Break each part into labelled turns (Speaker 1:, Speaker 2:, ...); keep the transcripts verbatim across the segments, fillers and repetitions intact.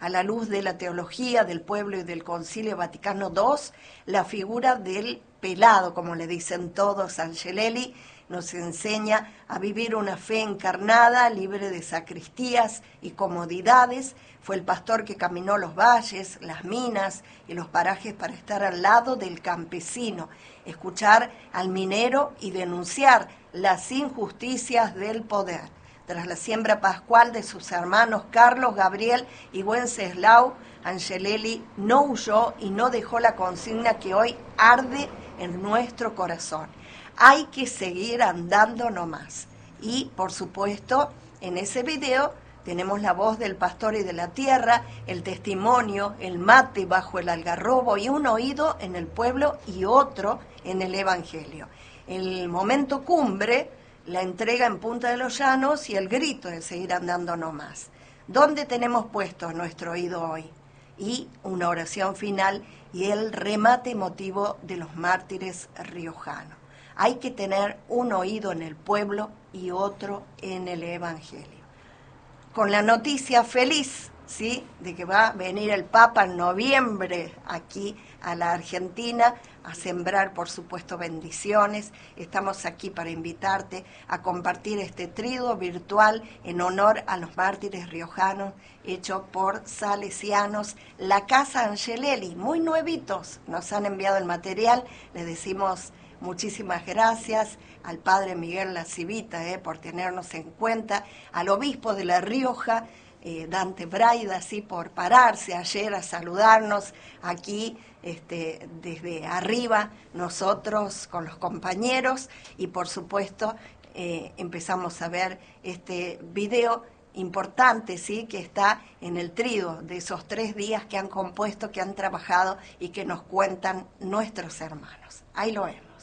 Speaker 1: a la luz de la teología del pueblo y del Concilio Vaticano segundo, la figura del pelado, como le dicen todos, Angelelli, nos enseña a vivir una fe encarnada, libre de sacristías y comodidades. Fue el pastor que caminó los valles, las minas y los parajes para estar al lado del campesino, escuchar al minero y denunciar las injusticias del poder. Tras la siembra pascual de sus hermanos Carlos, Gabriel y Wenceslao, Angelelli no huyó y no dejó la consigna que hoy arde en nuestro corazón. Hay que seguir andando nomás. Y, por supuesto, en ese video tenemos la voz del pastor y de la tierra, el testimonio, el mate bajo el algarrobo y un oído en el pueblo y otro en el Evangelio. El momento cumbre, la entrega en Punta de los Llanos y el grito de seguir andando nomás. ¿Dónde tenemos puesto nuestro oído hoy? Y una oración final y el remate emotivo de los mártires riojanos. Hay que tener un oído en el pueblo y otro en el Evangelio. Con la noticia feliz, ¿sí?, de que va a venir el Papa en noviembre aquí a la Argentina a sembrar, por supuesto, bendiciones. Estamos aquí para invitarte a compartir este triduo virtual en honor a los mártires riojanos, hecho por salesianos. La Casa Angelelli, muy nuevitos, nos han enviado el material, les decimos muchísimas gracias al padre Miguel La Civita eh, por tenernos en cuenta, al obispo de La Rioja, eh, Dante Braida, sí, por pararse ayer a saludarnos aquí este, desde arriba, nosotros con los compañeros, y por supuesto eh, empezamos a ver este video importante, sí, que está en el triduo de esos tres días que han compuesto, que han trabajado y que nos cuentan nuestros hermanos. Ahí lo vemos.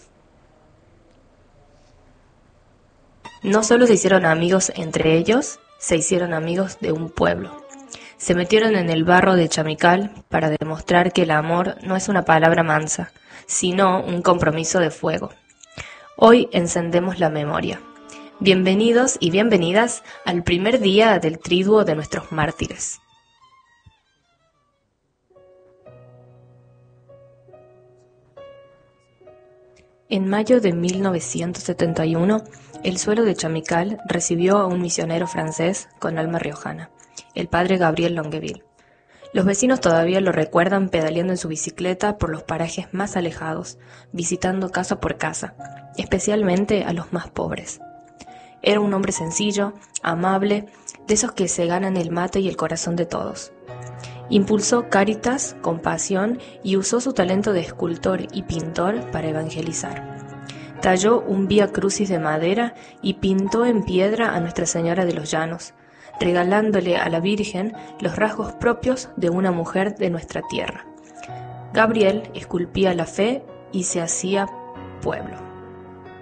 Speaker 2: No solo se hicieron amigos entre ellos, se hicieron amigos de un pueblo. Se metieron en el barro de Chamical para demostrar que el amor no es una palabra mansa, sino un compromiso de fuego. Hoy encendemos la memoria. Bienvenidos y bienvenidas al primer día del triduo de nuestros mártires. En mayo de mil novecientos setenta y uno, el suelo de Chamical recibió a un misionero francés con alma riojana, el padre Gabriel Longueville. Los vecinos todavía lo recuerdan pedaleando en su bicicleta por los parajes más alejados, visitando casa por casa, especialmente a los más pobres. Era un hombre sencillo, amable, de esos que se ganan el mate y el corazón de todos. Impulsó Cáritas con pasión y usó su talento de escultor y pintor para evangelizar. Talló un Vía Crucis de madera y pintó en piedra a Nuestra Señora de los Llanos, regalándole a la Virgen los rasgos propios de una mujer de nuestra tierra. Gabriel esculpía la fe y se hacía pueblo.